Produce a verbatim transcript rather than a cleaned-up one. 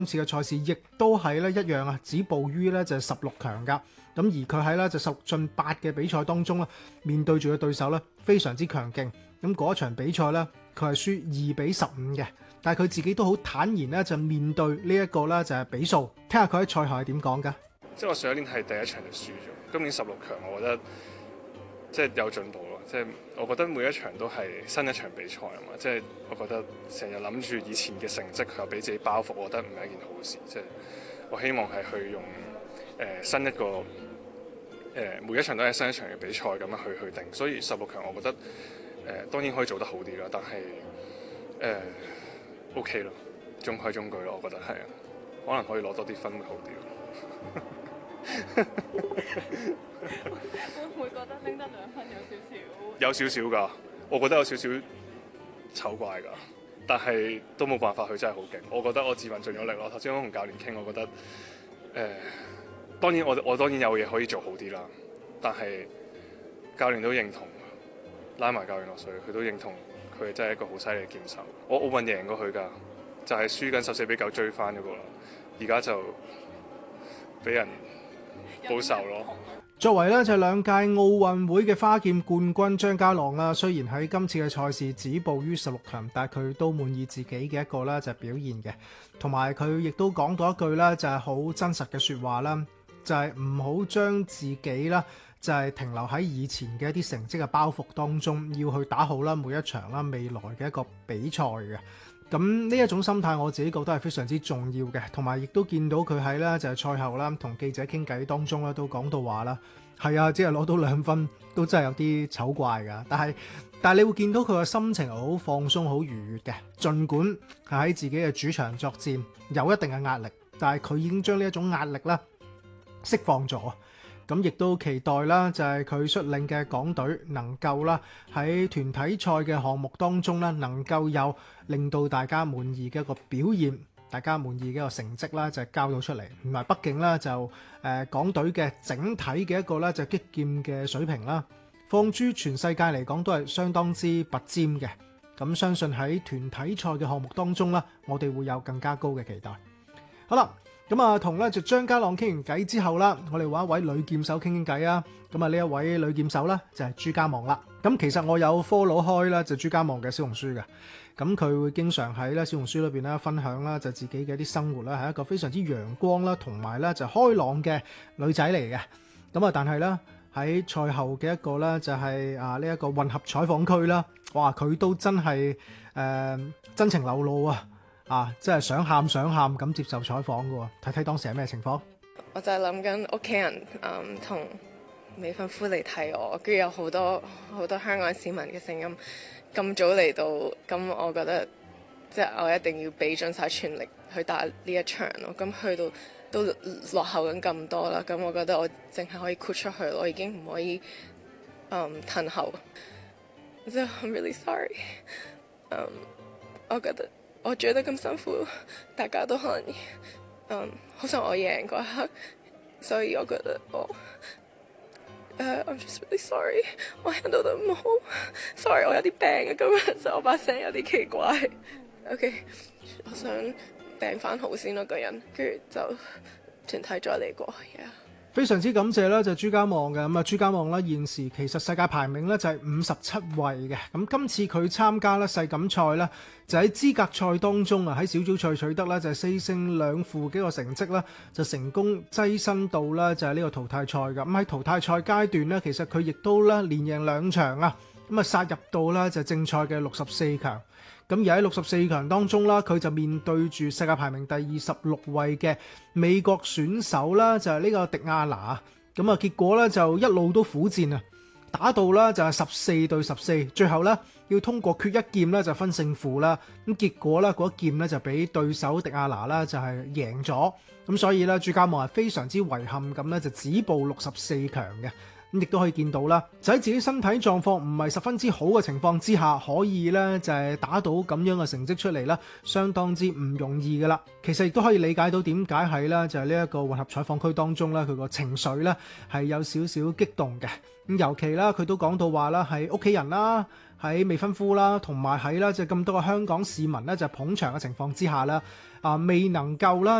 今次嘅賽事亦都係咧一樣啊，止步於咧就係十六強噶。咁而佢喺咧就十六進八嘅比賽當中咧，面對住嘅對手咧非常之強勁。咁嗰一場比賽咧，佢係輸二比十五嘅。但係佢自己都好坦然咧，就面對呢一個咧就係比數。聽下佢喺賽後係點講㗎？ 即係我上一年係第一場就輸咗，今年十六強，我覺得即係有進步咯。即係我覺得每一場都係新一場比賽啊嘛。即係我覺得成日諗住以前嘅成績，佢又俾自己包袱，我覺得唔係一件好事。即係我希望係去用誒、呃、新一個誒、呃、每一場都係新一場嘅比賽咁樣去去定。所以十六強，我覺得誒、呃、當然可以做得好啲啦，但係誒、呃、OK 咯，中規中矩咯，我覺得係啊，可能可以攞多啲分會好啲咯。 會唔會覺得拎得兩分有少少？ 有少少㗎，我覺得有少少醜怪㗎，但係都冇辦法，佢真係好勁。我覺得我自問盡咗力咯。頭先我同教練傾，我覺得誒、呃，當然我我當然有嘢可以做好啲啦，但係教練都認同，拉埋教練落水，佢都認同佢真係一個好犀利嘅劍手。我奧運贏過佢㗎，就係、是、輸緊十四比九追翻嗰個啦，而家就俾人報仇咯。 作為咧就兩屆奧運會嘅花劍冠軍張家朗啦，雖然喺今次嘅賽事止步於十六強，但係佢都滿意自己嘅一個咧就係表現嘅，同埋佢亦都講到一句咧就係好真實嘅說話啦，就係唔好將自己啦就係停留喺以前嘅一啲成績嘅包袱當中，要去打好啦每一場啦未來嘅一個比賽嘅。咁呢一種心態，我自己覺得係非常之重要嘅，同埋亦都見到佢喺咧就係賽後啦，同記者傾偈當中咧都講到話啦，係啊，只係攞到兩分都真係有啲醜怪㗎。但係但係你會見到佢嘅心情係好放鬆、好愉悅嘅，儘管係喺自己嘅主場作戰有一定嘅壓力，但係佢已經將呢一種壓力啦釋放咗。咁亦都期待啦，就係佢率領嘅港隊能夠啦喺團體賽嘅項目當中啦，能夠有令到大家滿意嘅一個表現，大家滿意嘅一個成績啦，就係交到出嚟。唔係，畢竟咧就誒、呃、港隊嘅整體嘅一個咧就擊劍嘅水平啦，放諸全世界嚟講都係相當之拔尖嘅。咁相信喺團體賽嘅項目當中啦，我哋會有更加高嘅期待。好啦。咁啊，同咧就張家朗傾完偈之後啦，我哋揾一位女劍手傾傾偈啊。咁啊，呢一位女劍手咧就係朱家望啦。咁其實我有 follow 開啦，就朱家望嘅小紅書嘅。咁佢會經常喺咧小紅書裏邊咧分享啦，就自己嘅一啲生活啦，係一個非常之陽光啦，同埋咧就開朗嘅女仔嚟嘅。咁啊，但係咧喺賽後嘅一個咧就係啊呢一個混合採訪區啦，哇！佢都真係誒、呃、真情流露啊！啊！真係想喊想喊咁接受採訪嘅喎，睇睇當時係咩情況？ 我就係諗緊屋企人嗯同未婚夫嚟睇我，跟住有好多好多香港市民嘅聲音咁早嚟到，咁我覺得即係我一定要俾盡晒全力去打呢一場咯。咁去到都落後緊咁多啦，咁我覺得我淨係可以豁出去，我已經唔可以嗯褪後。即係 I'm really sorry。嗯，我覺得。我做得咁辛苦，大家都可能嗯好想我贏嗰一刻，所以我覺得我誒、uh, I'm just really sorry， 我 handle 得唔好 ，sorry 我有啲病啊，今日就我把聲有啲奇怪。OK， 我想病返好先咯，個人跟住就團體再嚟過。Yeah. 非常之感謝啦，就朱家望嘅咁啊，朱家望啦，現時其實世界排名咧就係五十七位嘅。咁今次佢參加咧世錦賽咧，就喺資格賽當中啊，喺小組賽取得咧就係四勝兩負嘅一個成績啦，就成功躋身到啦就係呢個淘汰賽嘅。咁喺淘汰賽階段咧，其實佢亦都咧連贏兩場啊，咁啊殺入到啦就正賽嘅六十四強。咁而喺六十四強當中啦，佢就面對住世界排名第二十六位嘅美國選手啦，就係呢個迪亞拿。咁啊，結果咧就一路都苦戰啊，打到啦就係十四對十四，最後咧要通過決一劍咧就分勝負啦。咁結果咧嗰一劍咧就俾對手迪亞拿啦就係贏咗。咁所以咧朱家望係非常之遺憾咁咧就止步六十四強嘅。咁亦都可以見到啦，就喺自己身體狀況唔係十分之好嘅情況之下，可以咧就係打到咁樣嘅成績出嚟啦，相當之唔容易噶啦。其實亦都可以理解到點解喺咧就係呢一個混合採訪區當中咧，佢個情緒咧係有少少激動嘅。咁尤其啦，佢都講到話啦，係屋企人啦， 喺未婚夫啦，同埋喺啦即係咁多個香港市民咧就捧場嘅情況之下啦，啊未能夠啦